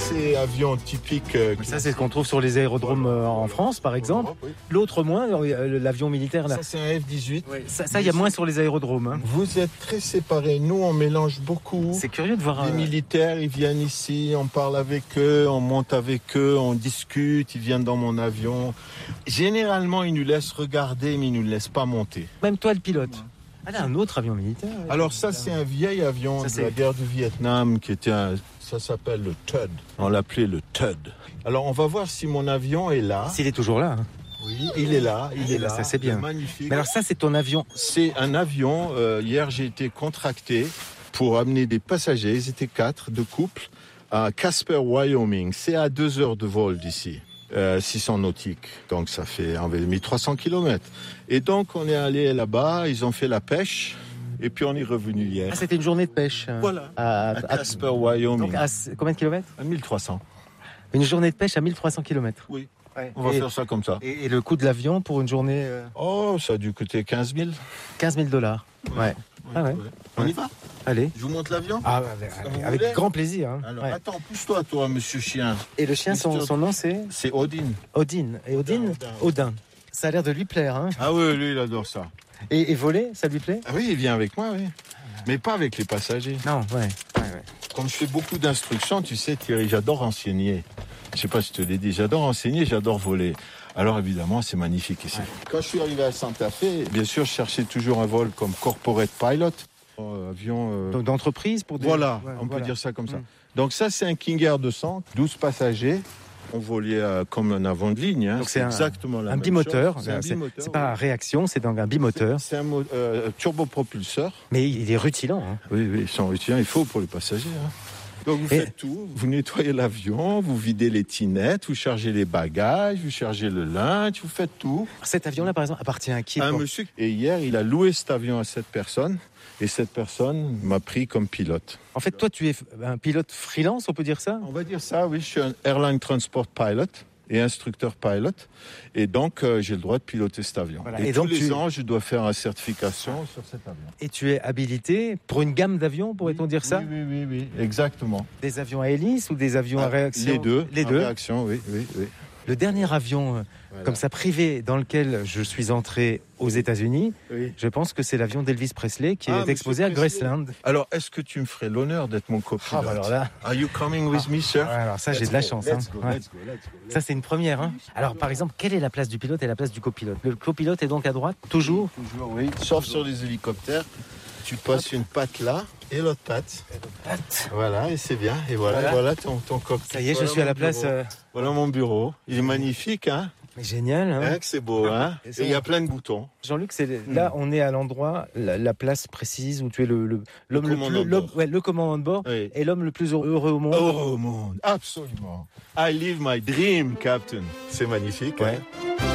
c'est avion typique. Ça, c'est ce qu'on trouve sur les aérodromes en France, par exemple. Oui. L'autre moins, l'avion militaire là. Ça, c'est un F-18. Ouais, ça, il y a moins sur les aérodromes. Hein. Vous êtes très séparés. Nous, on mélange beaucoup. C'est curieux de voir. Les militaires, ils viennent ici, on parle avec eux, on monte avec eux, on discute, ils viennent dans mon avion. Généralement, ils nous laissent regarder, mais ils nous laissent pas monter. Même toi, le pilote. Ah, là, un autre avion militaire. Alors ça, c'est un vieil avion de la guerre du Vietnam qui était ça s'appelle le TUD. On l'appelait le TUD. Alors, on va voir si mon avion est là. S'il est toujours là. Hein. Oui, il est là, il est là. Ça, c'est bien. Magnifique. Mais alors ça, c'est ton avion. C'est un avion. Hier, j'ai été contracté pour amener des passagers. Ils étaient 4 de couple à Casper, Wyoming. C'est à 2 heures de vol d'ici. 600 nautiques. Donc, ça fait environ 1300 km. Et donc, on est allé là-bas. Ils ont fait la pêche. Et puis, on est revenu hier. Ah, c'était une journée de pêche. Voilà. À Casper, Wyoming. Donc, à combien de kilomètres? À 1300. Une journée de pêche à 1300 km. Oui. Ouais. On va faire ça comme ça. Et le coût de l'avion pour une journée Oh, ça a dû coûter 15 000. $15,000. Ouais. Ah ouais. On y va? Allez. Je vous montre l'avion? Ah, avec grand plaisir. Hein. Alors, ouais. attends, pousse-toi, toi, monsieur chien. Et le chien, son nom, c'est Odin. Odin. Et Odin. Ça a l'air de lui plaire. Hein. Ah oui, lui, il adore ça. Et voler, ça lui plaît? Ah oui, il vient avec moi, oui. Mais pas avec les passagers. Non, ouais. Comme je fais beaucoup d'instructions, tu sais, Thierry, j'adore enseigner. Je sais pas si je te l'ai dit, j'adore enseigner, j'adore voler. Alors évidemment, c'est magnifique ici. Ouais. Quand je suis arrivé à Santa Fe, bien sûr, je cherchais toujours un vol comme corporate pilot, avion d'entreprise pour dire. Voilà, on peut dire ça comme ça. Donc ça, c'est un King Air 200, 12 passagers. On volait comme un avion de ligne. Hein. Donc c'est exactement la un même bimoteur. chose. C'est pas à réaction, c'est donc un bimoteur. C'est un turbopropulseur. Mais il est rutilant. Hein. Oui, ils sont rutilants. Il faut pour les passagers. Hein. Donc vous faites tout, vous nettoyez l'avion, vous videz les tinettes, vous chargez les bagages, vous chargez le linge, vous faites tout. Cet avion-là, par exemple, appartient à qui? Un monsieur. Et hier, il a loué cet avion à cette personne, et cette personne m'a pris comme pilote. En fait, toi, tu es un pilote freelance, on peut dire ça? On va dire ça, oui. Je suis un airline transport pilot et instructeur pilot, et donc j'ai le droit de piloter cet avion. Voilà. Et donc, tous les ans, je dois faire une certification sur cet avion. Et tu es habilité pour une gamme d'avions, pourrait-on dire ça? Oui, exactement. Des avions à hélice ou des avions à réaction? Les deux. Les deux. Réaction, oui. Le dernier avion comme ça privé dans lequel je suis entré aux États-Unis, je pense que c'est l'avion d'Elvis Presley qui est exposé à Graceland. Alors, est-ce que tu me ferais l'honneur d'être mon copilote? Alors là, Are you coming with me, sir? Alors ça, j'ai de la chance. Let's go. Ça, c'est une première. Hein. Alors, par exemple, quelle est la place du pilote et la place du copilote? Le copilote est donc à droite, toujours? Toujours, oui. Sauf sur les hélicoptères. Tu passes une patte là et l'autre patte. Voilà, et c'est bien. Et voilà ton cockpit. Ça y est, je suis à la place. Voilà mon bureau. Il est magnifique, hein? Génial. Hein, c'est beau, hein? Et il y a plein de boutons. Jean-Luc, là, on est à l'endroit, la place précise où tu es l'homme le commandant de bord et l'homme le plus heureux au monde. Heureux au monde, absolument. I live my dream, Captain. C'est magnifique. Ouais. Hein?